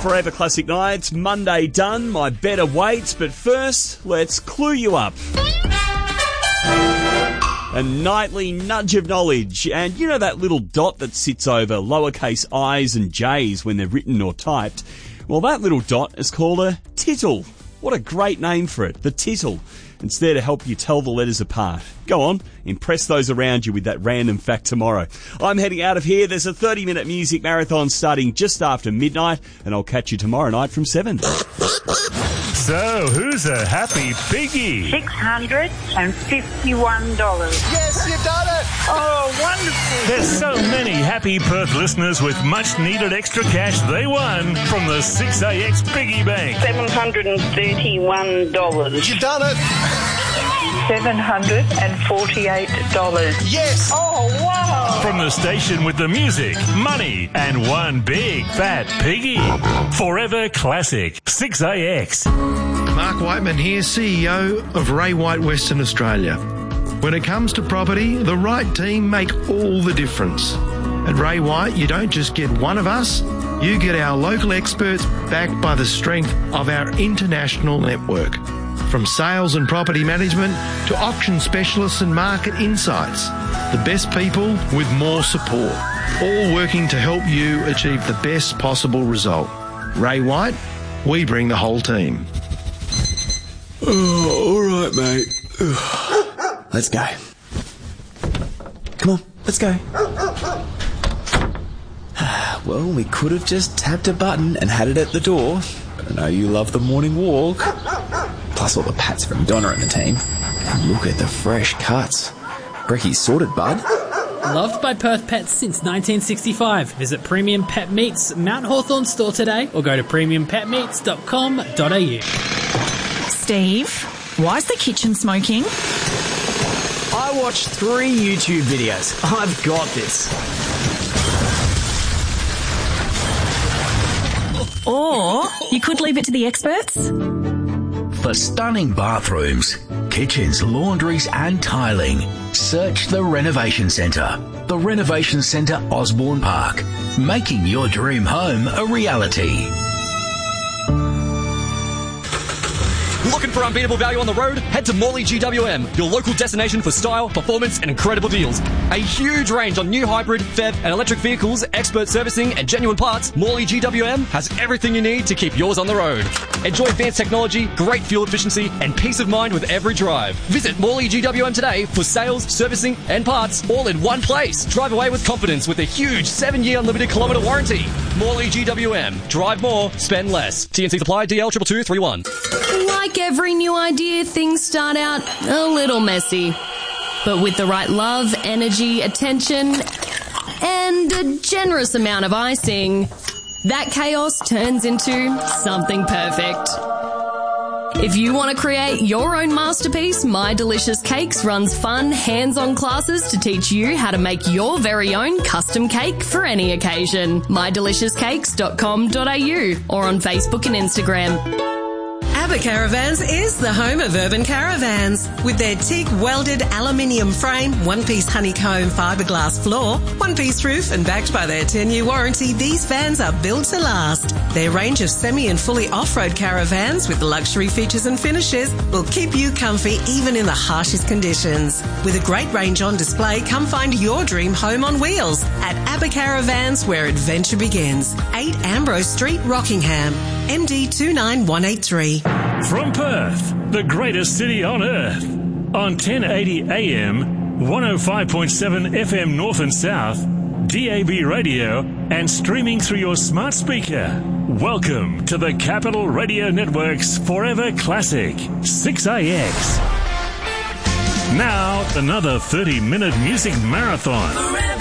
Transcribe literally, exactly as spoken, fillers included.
Forever Classic Nights. Monday done, my better waits, but first, let's clue you up. A nightly nudge of knowledge, and you know that little dot that sits over lowercase i's and j's when they're written or typed? Well, that little dot is called a tittle. What a great name for it, the tittle. It's there to help you tell the letters apart. Go on, impress those around you with that random fact tomorrow. I'm heading out of here. There's a thirty-minute music marathon starting just after midnight, and I'll catch you tomorrow night from seven. So, who's a happy piggy? six hundred fifty-one dollars. Yes, you've done it! Oh, wonderful. There's so many happy Perth listeners with much needed extra cash they won from the six A X Piggy Bank. seven hundred thirty-one dollars. You've done it! seven hundred forty-eight dollars. Yes! Oh, wow. From the station with the music, money, and one big fat piggy. Forever Classic, six A X. Mark Whiteman here, C E O of Ray White Western Australia. When it comes to property, the right team make all the difference. At Ray White, you don't just get one of us, you get our local experts backed by the strength of our international network. From sales and property management to auction specialists and market insights, the best people with more support, all working to help you achieve the best possible result. Ray White, we bring the whole team. Oh, all right, mate. Let's go. Come on, let's go. Well, we could have just tapped a button and had it at the door, but I know you love the morning walk. Plus all the pats from Donna and the team. And look at the fresh cuts. Brecky's sorted, bud. Loved by Perth Pets since nineteen sixty-five. Visit Premium Pet Meats Mount Hawthorn store today or go to premium pet meats dot com dot a u. Steve, why is the kitchen smoking? I watched three YouTube videos. I've got this. Or you could leave it to the experts. For stunning bathrooms, kitchens, laundries and tiling, search the Renovation Centre. The Renovation Centre Osborne Park, making your dream home a reality. Looking for unbeatable value on the road? Head to Morley G W M, your local destination for style, performance and incredible deals. A huge range on new hybrid, P H E V and electric vehicles, expert servicing and genuine parts. Morley G W M has everything you need to keep yours on the road. Enjoy advanced technology, great fuel efficiency and peace of mind with every drive. Visit Morley G W M today for sales, servicing and parts all in one place. Drive away with confidence with a huge seven year unlimited kilometre warranty. Morley G W M. Drive more, spend less. T N C supply, D L two two two three one. Like every new idea, things start out a little messy. But with the right love, energy, attention, and a generous amount of icing, that chaos turns into something perfect. If you want to create your own masterpiece, My Delicious Cakes runs fun, hands-on classes to teach you how to make your very own custom cake for any occasion. my delicious cakes dot com dot a u or on Facebook and Instagram. ABBA Caravans is the home of urban caravans. With their teak welded aluminium frame, one-piece honeycomb fiberglass floor, one-piece roof and backed by their ten-year warranty, these vans are built to last. Their range of semi and fully off-road caravans with luxury features and finishes will keep you comfy even in the harshest conditions. With a great range on display, come find your dream home on wheels at ABBA Caravans, where adventure begins. eight Ambrose Street, Rockingham, M D two nine one eight three. From Perth, the greatest city on earth, on ten eighty A M, one oh five point seven F M North and South, D A B radio, and streaming through your smart speaker. Welcome to the Capital Radio Network's Forever Classic, six A X. Now, another thirty minute music marathon.